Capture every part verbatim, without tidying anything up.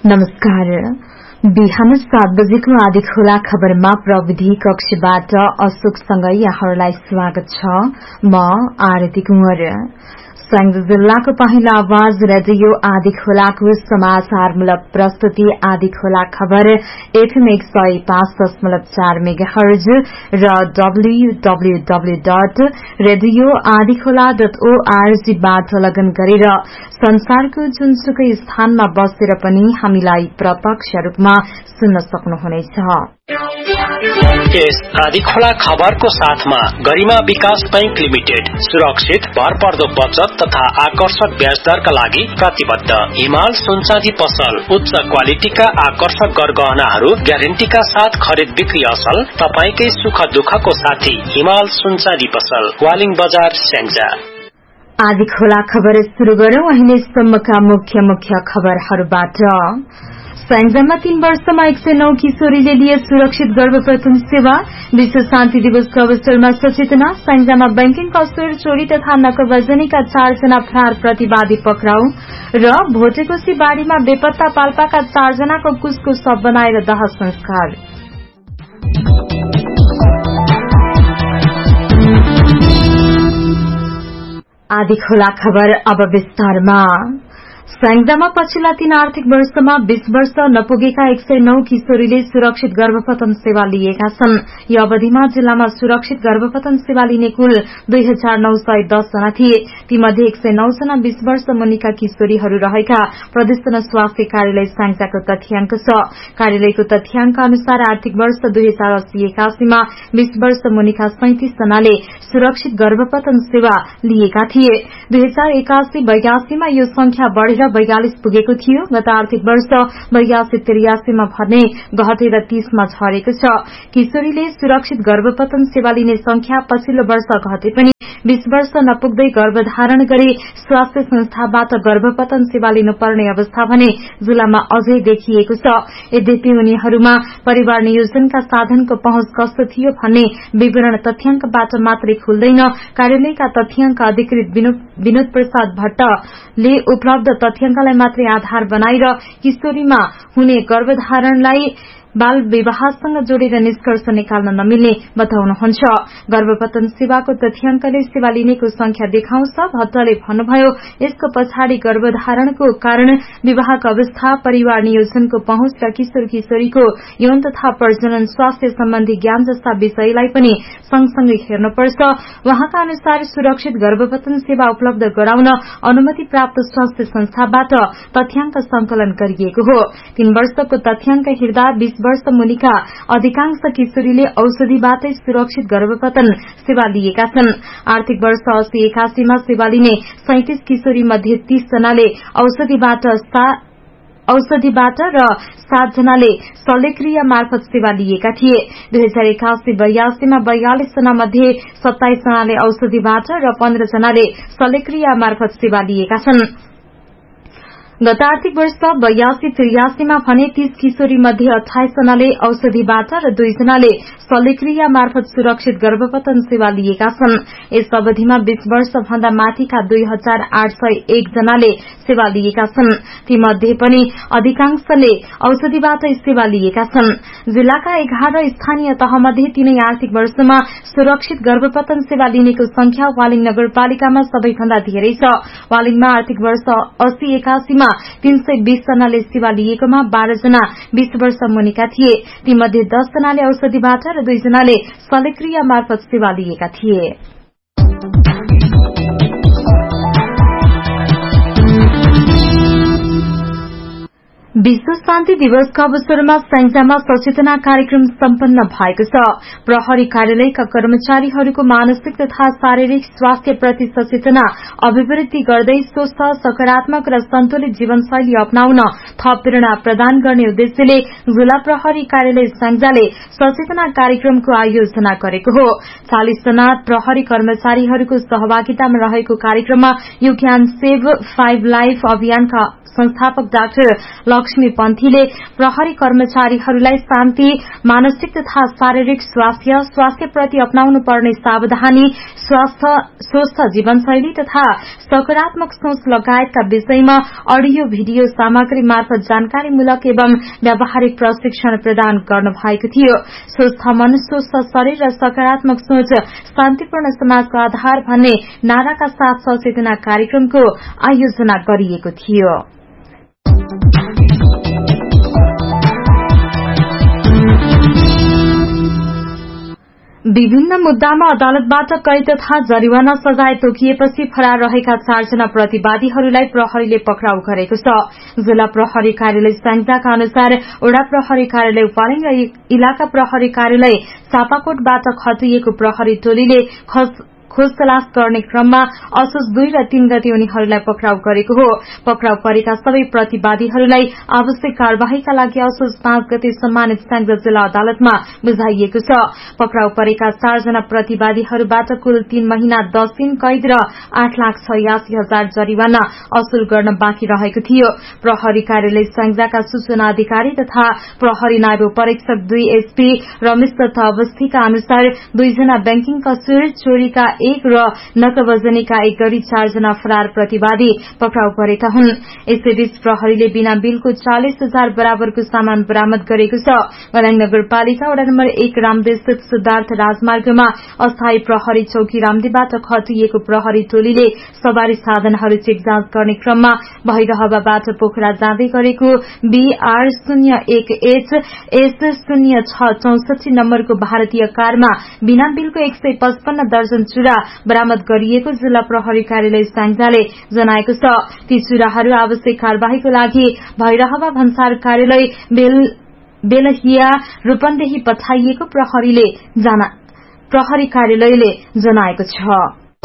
नमस्कार। बिहान सात बजेको आदि खोला खबरमा प्रविधि कक्षबाट अशोकसँगै यहाँहरूलाई स्वागत छ। म आरती कुंवर। संयुक्त जिल्लाको पहिलो आवाज रेडियो आदि खोलाको समाचारमूलक प्रस्तुति आदि खोला खबर एफएम एक सय पाँच दशमलव चार मेगाहर्ज र डब्ल्यूडब्ल्यूडब्ल्यू डट रेडियो आदि खोला डट ओआरजीबाट लगन गरेर संसारको जुनसुकै स्थानमा बसेर पनि हामीलाई प्रत्यक्ष रूपमा सुन्न सक्नुहुनेछ। यस आदि खोला खबरको साथमा गरिमा विकास बैंक लिमिटेड सुरक्षित भरपर्दो बचत तथा आकर्षक ब्याज दरका लागि प्रतिबद्ध। हिमाल सुनचाँदी पसल उच्च क्वालिटीका आकर्षक गरगहनाहरू ग्यारेन्टीका साथ खरिद बिक्री असल। तपाईकै सुख दुःखको साथी हिमाल सुनचाँदी पसल, वालिङ बजार, स्याङ्जा। आदि खोला खबर शुरू गरौं अहिलेसम्मका मुख्य मुख्य खबरहरूबाट। स्याङ्जामा तीन वर्षमा एक सय नौ किशोरीले लिए सुरक्षित गर्भप्रथम सेवा। विश्व शान्ति दिवसको अवसरमा सचेतना। स्याङ्जामा बैंकिङ कसुर चोरी तथा नकबजनीका चारजना फरार प्रतिवादी पक्राउ र भोटेकोशी बाढ़ीमा बेपत्ता पाल्पाका चारजनाको कुसको शव बनाएर दाह संस्कार। आदि खोला खबर अब विस्तारमा। स्याङ्जामा पछिल्ला तीन आर्थिक वर्षमा बीस वर्ष नपुगेका एक सय नौ किशोरीले सुरक्षित गर्भपतन सेवा लिएका छन्। यो अवधिमा जिल्लामा सुरक्षित गर्भपतन सेवा लिने कुल दुई हजार नौ सय दस जना थिए। तीमध्ये एक सय नौ जना बीस वर्ष मुनिका किशोरीहरू रहेका प्रदेश जनस्वास्थ्य कार्यालय स्याङ्जाको तथ्याङ्क छ। कार्यालयको तथ्याङ्क अनुसार आर्थिक वर्ष दुई हजार अस्सी एकासीमा बीस वर्ष मुनिका सैंतिस जनाले सुरक्षित गर्भपतन सेवा लिएका थिए। दुई हजार एकासी बयासीमा यो संख्या बढ़ेर बयालीस पुगेको थियो। गत आर्थिक वर्ष बयासी त्रियासीमा भने घटेर तीसमा झरेको छ। किशोरीले सुरक्षित गर्भपतन सेवा लिने संख्या पछिल्लो वर्ष घटे पनि बीस वर्ष नपुग्दै गर्भधारण गरी स्वास्थ्य संस्थाबाट गर्भपतन सेवा लिनुपर्ने अवस्था भने जिल्लामा अझै देखिएको छ। यद्यपि उनीहरूमा परिवार नियोजनका साधनको पहुँच कस्तो थियो भन्ने विवरण तथ्याङ्कबाट मात्रै खुल्दैन। कार्यालयका तथ्याङ्क अधिकृत विनोद प्रसाद भट्टले उपलब्ध तथ्याङ्कलाई मात्रै आधार बनाएर किशोरीमा हुने गर्भधारणलाई बाल विवाहसँग जोडेर निष्कर्ष निकाल्न नमिल्ने बताउनुहुन्छ। गर्भपतन सेवाको तथ्याङ्कले सेवा लिनेको संख्या देखाउँछ। भट्टले भन्नुभयो, यसको पछाडि गर्भधारणको कारण विवाहको अवस्था, परिवार नियोजनको पहुँच र किशोर किशोरीको यौन तथा प्रजनन स्वास्थ्य सम्बन्धी ज्ञान जस्ता विषयलाई पनि सँगसँगै हेर्नुपर्छ। उहाँका अनुसार सुरक्षित गर्भपतन सेवा उपलब्ध गराउन अनुमति प्राप्त स्वास्थ्य संस्थाबाट तथ्याङ्क संकलन गरिएको हो। तीन वर्षको तथ्याङ्क हेर्दा बीस वर्ष मुनिका अधिकांश किशोरीले औषधिबाटै सुरक्षित गर्भपतन सेवा लिएका छन्। आर्थिक वर्ष अस्सी एकासीमा सेवा लिने सैंतिस किशोरी मध्ये तीस जनाले औषधिबाट औषधिबाट र सात जनाले शल्यक्रिया मार्फत सेवा लिएका थिए। दुई हजार एकासी बयासीमा बयालीस जना मध्ये सत्ताइस जनाले औषधिबाट र पन्ध्र जनाले शल्यक्रिया मार्फत सेवा लिएका छन्। गत आर्थिक वर्ष बयासी त्रियासीमा भने तीस किशोरी मध्ये अठाइस जनाले औषधिबाट र दुई जनाले शल्यक्रिया मार्फत सुरक्षित गर्भपतन सेवा लिएका छन्। यस अवधिमा बीस वर्ष भन्दा माथिका दुई हजार आठ सय एक जनाले सेवा लिएका छन्। तीमध्ये पनि अधिकांशले औषधिबाट सेवा लिएका छन्। जिल्लाका एघार स्थानीय तहमध्ये तीनै आर्थिक वर्षमा सुरक्षित गर्भपतन सेवा लिनेको संख्या वालिङ नगरपालिकामा सबैभन्दा धेरै छ। वालिङमा आर्थिक वर्ष अस्सी एकासीमा तीन सय बीस जनाले सेवा लिएकोमा बाह्र जना बीस वर्ष मुनिका थिए। तीमध्ये दस जनाले औषधिबाट र दुई जनाले शल्यक्रिया मार्फत सेवा लिएका थिए। विश्व शान्ति दिवसका अवसरमा स्याङ्जामा सचेतना कार्यक्रम सम्पन्न भएको छ। प्रहरी कार्यालयका कर्मचारीहरूको मानसिक तथा शारीरिक स्वास्थ्यप्रति सचेतना अभिवृद्धि गर्दै स्वस्थ, सकारात्मक र सन्तुलित जीवनशैली अपनाउन थप प्रेरणा प्रदान गर्ने उद्देश्यले जिल्ला प्रहरी कार्यालय स्याङ्जाले सचेतना कार्यक्रमको आयोजना गरेको हो। चालिस जना प्रहरी कर्मचारीहरूको सहभागितामा रहेको कार्यक्रममा you can save five life अभियानका संस्थापक डाक्टर लक्ष्मी पन्थीले प्रहरी कर्मचारीहरूलाई शान्ति, मानसिक तथा शारीरिक स्वास्थ्य, स्वास्थ्यप्रति अपनाउनु पर्ने सावधानी, स्वस्थ जीवनशैली तथा सकारात्मक सोच लगायतका विषयमा अडियो भिडियो सामग्री मार्फत जानकारीमूलक एवं व्यावहारिक प्रशिक्षण प्रदान गर्नु भएको थियो। स्वस्थ मन, स्वस्थ शरीर र सकारात्मक सोच शान्तिपूर्ण समाजको आधार भन्ने नाराका साथ सचेतना कार्यक्रमको आयोजना गरिएको थियो। विभिन्न मुद्दामा अदालतबाट कैद तथा जरिवाना सजाय तोकिएपछि फरार रहेका चारजना प्रतिवादीहरूलाई प्रहरीले पक्राउ गरेको छ। जिल्ला प्रहरी कार्यालय स्याङ्जाका अनुसार ओडा प्रहरी कार्यालय उपालिङ र इलाका प्रहरी कार्यालय चापाकोटबाट खटिएको प्रहरी टोलीले खोज तलास गर्ने क्रममा असोज दुई र तीन गते उनीहरूलाई पक्राउ गरेको हो। पक्राउ परेका सबै प्रतिवादीहरूलाई आवश्यक कार्यवाहीका लागि असोज पाँच गते सम्मानित स्याङ्जा जिल्ला अदालतमा बुझाइएको छ। पक्राउ परेका चारजना प्रतिवादीहरूबाट कुल तीन महिना दस दिन कैद र आठ लाख छयासी हजार जरिवाना असुल गर्न बाँकी रहेको थियो। प्रहरी कार्यालय स्याङ्जाका सूचना अधिकारी तथा प्रहरी नायब परीक्षक दुई एसपी रमेश दत्त अवस्थीका अनुसार दुईजना ब्याङ्किङ कसूर, चोरीका एक र नकबजनीका एक गरी चारजना फरार प्रतिवादी पक्राउ परेका हुन्। यसैबीच प्रहरीले बिना बिलको चालिस हजार बराबरको सामान बरामद गरेको छ। बलाङ नगरपालिका वडा नम्बर एक रामदेवस्थित सिद्धार्थ राजमार्गमा अस्थायी प्रहरी चौकी रामदेवबाट खटिएको प्रहरी टोलीले सवारी साधनहरू चेक जाँच गर्ने क्रममा भैरहवाबाट पोखरा जाँदै गरेको बीआर शून्य एक एच एस शून्य छ चौसठी नम्बरको भारतीय कारमा बिना बिलको एक सय पचपन्न दर्जन चुरा बरामद गरिएको जिल्ला प्रहरी कार्यालय स्याङ्जाले जनाएको छ। ती चुराहरू आवश्यक कार्यवाहीको लागि भैरहवा भन्सार कार्यालय बेलहिया रूपन्देही पठाइएको प्रहरीले प्रहरी कार्यालयले जनाएको छ।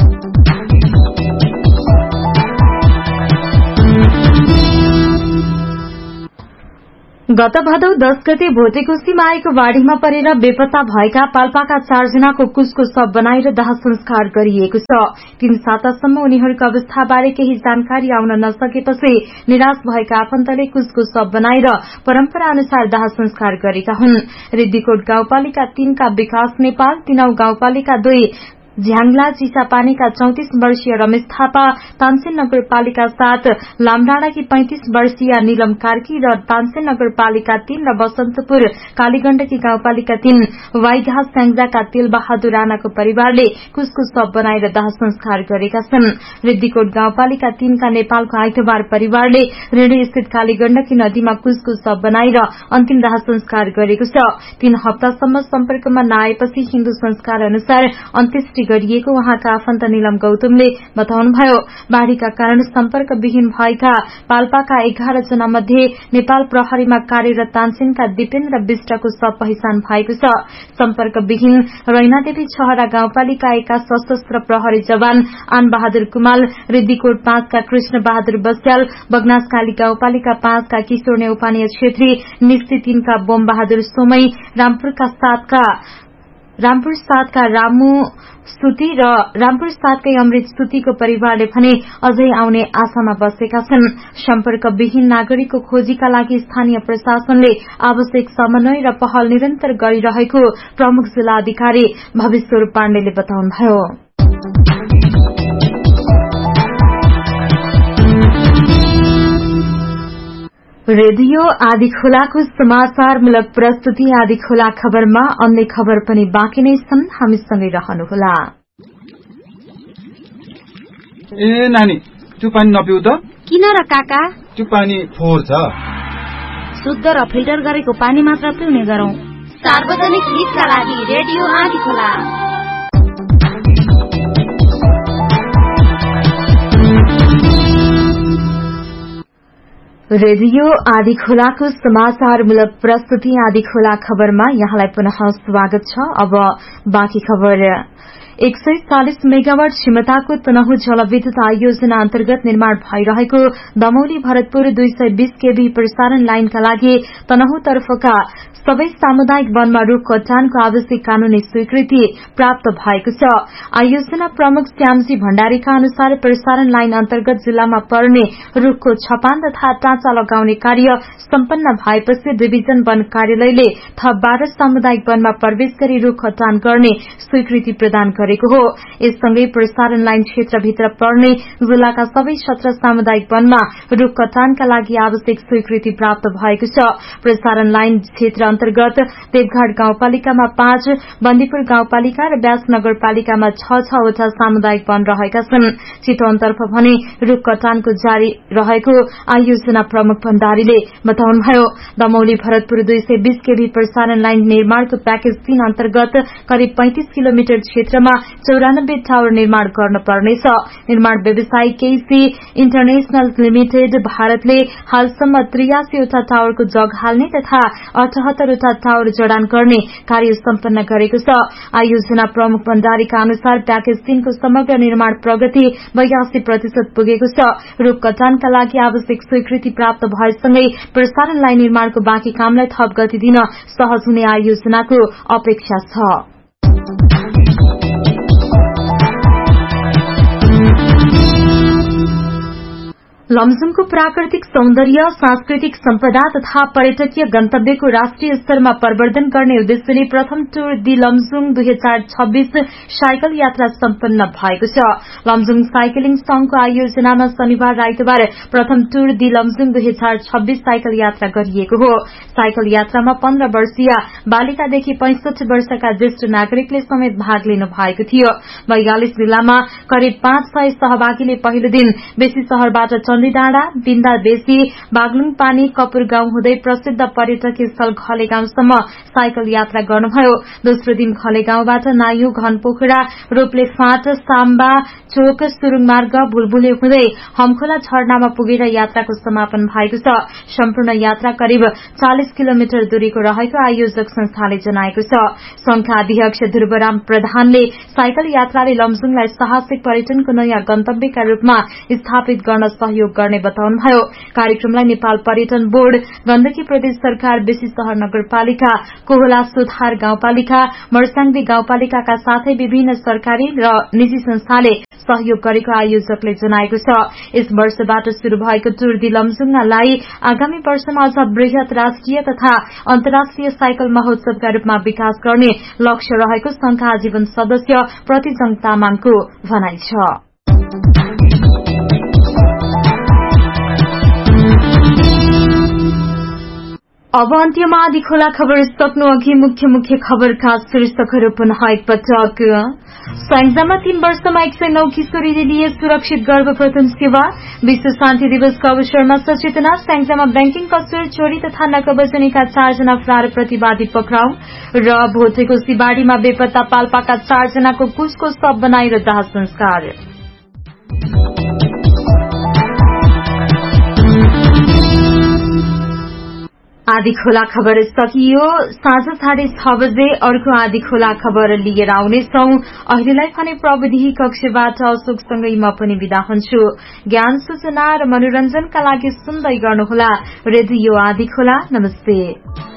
गत भदौ दस गते भोटेकोशीमा आएको बाढ़ीमा परेर बेपत्ता भएका पाल्पाका चारजनाको कुसको शव बनाएर दाह संस्कार गरिएको छ। तीन सातासम्म उनीहरूको अवस्थाबारे केही जानकारी आउन नसकेपछि निराश भएका आफन्तले कुसको शव बनाएर परम्परा अनुसार दाह संस्कार गरेका हुन्। रिद्धिकोट गाउँपालिका तीनका विकास नेपाल, तीनौ गाउँपालिका दुई झ्याङला चिसापानीका चौतिस वर्षीय रमेश थापा, तानसेन नगरपालिका सात लामडाँडाकी पैंतिस वर्षीय नीलम कार्की र तानसेन नगरपालिका तीन र बसन्तपुर कालीगण्डकी गाउँपालिका तीन वाईघाँस स्याङ्जाका तेलबहादुर राणाको परिवारले कुसको शव बनाएर दाह संस्कार गरेका छन्। रिद्धिकोट गाउँपालिका तीनका नेपालको आइतबार परिवारले रेडी स्थित कालीगण्डकी नदीमा कुसको शव बनाएर अन्तिम दाह संस्कार गरेको छ। तीन हप्तासम्म सम्पर्कमा नआएपछि हिन्दू संस्कार अनुसार अन्त्येष्टि गरिएको उहाँका आफन्त नीलम गौतमले बताउनुभयो। बाढ़ीका कारण सम्पर्कविहीन भएका पाल्पाका एघार जना मध्ये नेपाल प्रहरीमा कार्यरत तानसेनका दिपेन्द्र विष्टको शव पहिचान भएको छ। सम्पर्कविहीन रैनादेवी छहरा गाउँपालिका एका सशस्त्र प्रहरी जवान आन बहादुर कुमाल, रिद्धिकोट पाँचका कृष्ण बहादुर बस्याल, बगनासकाली गाउँपालिका पाँचका किशोर नेउपानीय छेत्री, निस्ती तीनका बोम बहादुर सोमई, रामपुरका सातका रामपुर सातका रामु सुती र रामपुर सातकै अमृत सुतीको परिवारले भने अझै आउने आशामा बसेका छन्। सम्पर्कविहीन नागरिकको खोजीका लागि स्थानीय प्रशासनले आवश्यक समन्वय र पहल निरन्तर गरिरहेको प्रमुख जिल्ला अधिकारी भविश्वर पाण्डेले बताउनुभयो। रेडियो आदि खोलाको समाचारमूलक प्रस्तुति आदि खोला खबरमा अन्य खबर पनि बाँकी नै छन्, हामीसँगै रहनुहोला। ए नानी, त्यो पानी नपिउ त। किन र काका? त्यो पानी फोहोर छ। शुद्ध र फिल्टर गरेको पानी मात्र पिउने गरौं। सार्वजनिक हितका लागि रेडियो आदि खोला। रेडियो आदि खोलाको समाचारमूलक प्रस्तुति आदि खोला खबरमा यहाँलाई पुनः स्वागत छ। अब बाँकी खबर। एक सय चालिस मेगावाट क्षमताको तनहु जलविद्युत आयोजना अन्तर्गत निर्माण भइरहेको दमौली भरतपुर दुई सय बीस केभी प्रसारण लाइनका लागि तनहुतर्फका सबै सामुदायिक वनमा रूख कटानको आवश्यक कानूनी स्वीकृति प्राप्त भएको छ। आयोजना प्रमुख श्यामजी भण्डारीका अनुसार प्रसारण लाइन अन्तर्गत जिल्लामा पर्ने रूखको छपान तथा टाँचा लगाउने कार्य सम्पन्न भएपछि डिभिजन वन कार्यालयले थप बाह्र सामुदायिक वनमा प्रवेश गरी रूख कटान गर्ने स्वीकृति प्रदान गरेको हो। यससँगै प्रसारण लाइन क्षेत्रभित्र पर्ने जिल्लाका सबै सत्र सामुदायिक वनमा रूख कटानका लागि आवश्यक स्वीकृति प्राप्त भएको छ। प्रसारण लाइन क्षेत्र अन्तर्गत देवघाट गाउँपालिकामा पाँच, बन्दीपुर गाउँपालिका र व्यास नगरपालिकामा छ छवटा सामुदायिक वन रहेका छन्। चितवनतर्फ भने रूख कटानको जारी रहेको आयोजना प्रमुख भण्डारीले बताउनुभयो। दमौली भरतपुर दुई सय बीस केभी प्रसारण लाइन निर्माणको प्याकेज तीन अन्तर्गत करिब पैंतिस किलोमिटर क्षेत्रमा चौरानब्बे टावर निर्माण गर्न पर्नेछ। निर्माण व्यवसायी केसी इन्टरनेशनल लिमिटेड भारतले हालसम्म त्रियासीवटा टावरको जग हाल्ने तथा अठहत्तर वटा टावर जडान गर्ने कार्य सम्पन्न गरेको छ। आयोजना प्रमुख भण्डारीका अनुसार प्याकेज तीनको समग्र निर्माण प्रगति बयासी प्रतिशत पुगेको छ। रूख कटानका लागि आवश्यक स्वीकृति प्राप्त भएसँगै प्रसारण लाइन निर्माणको बाँकी कामलाई थप गति दिन सहज हुने आयोजनाको अपेक्षा छ। लमजुङको प्राकृतिक सौन्दर्य, सांस्कृतिक सम्पदा तथा पर्यटकीय गन्तव्यको राष्ट्रिय स्तरमा प्रवर्धन गर्ने उद्देश्यले प्रथम टूर दि लमजुङ दुई हजार छब्बीस साइकल यात्रा सम्पन्न भएको छ। लमजुङ साइक्लिङ संघको आयोजनामा शनिबार आइतबार प्रथम टूर दि लमजुङ दुई हजार छब्बीस साइकल यात्रा गरिएको हो। साइकल यात्रामा पन्ध्र वर्षीय बालिकादेखि पैंसठी वर्षका ज्येष्ठ नागरिकले समेत भाग लिनु भएको थियो। बयालिस जिल्लामा करिब पाँच सय सहभागीले पहिलो दिन बेसी शहरबाट डाँडा, बिन्दा बेसी, बागलुङ पानी, कपुर गाउँ हुँदै प्रसिद्ध पर्यटकीय स्थल खले गाउँसम्म साइकल यात्रा गर्नुभयो। दोस्रो दिन खले गाउँबाट नायु, घनपोखरा, रोप्ले फाँट, साम्बा चोक, सुरुङ मार्ग, भुलभुले हुँदै हमखोला झरनामा पुगेर यात्राको समापन भएको छ। सम्पूर्ण यात्रा करिब चालिस किलोमिटर दूरीको रहेको आयोजक संस्थाले जनाएको छ। संघका अध्यक्ष ध्रुवराम प्रधानले साइकल यात्राले लमजुङलाई साहसिक पर्यटनको नयाँ गन्तव्यका रूपमा स्थापित गर्न सहयोग गर्ने बताउनुभयो। कार्यक्रमलाई नेपाल पर्यटन बोर्ड, गण्डकी प्रदेश सरकार, बेसी शहर नगरपालिका, कोहला सुधार गाउँपालिका, मर्साङदी गाउँपालिकाका साथै विभिन्न सरकारी र निजी संस्थाले सहयोग गरेको आयोजकले जनाएको छ। यस वर्षबाट शुरू भएको टूर दि लमजुङलाई आगामी वर्षमा अझ वृहत राष्ट्रिय तथा अन्तर्राष्ट्रिय साइकल महोत्सवका रूपमा विकास गर्ने लक्ष्य रहेको संघका आजीवन सदस्य प्रतिजङ तामाङको भनाइ छ। अब अन्त्यमा आदि खोला खबर सक्नु अघि मुख्य मुख्य खबरका शीर्षकहरू पुनः एकपटक। स्याङ्जामा तीन वर्षमा एक सय नौ किशोरीले लिए सुरक्षित गर्भप्रथम सेवा। विश्व शान्ति दिवसको अवसरमा सचेतना। स्याङ्जामा ब्याङ्किङ कसूर, चोरी तथा नकबजनीका चारजना फरार प्रतिवादी पक्राउ र भोटेको सिबाड़ीमा बेपत्ता पाल्पाका चारजनाको कुशको शव बनाएर दाह संस्कार। आदि खोला खबर सकियो। साँझ साढे छ बजे अर्को आदि खोला खबर लिएर आउनेछौ। अहिलेलाई भने प्रविधि कक्षबाट अशोकसँगै म पनि विदा हुन्छु। ज्ञान, सूचना र मनोरञ्जनका लागि सुन्दै गर्नुहोला रेडियो आदि खोला। नमस्ते।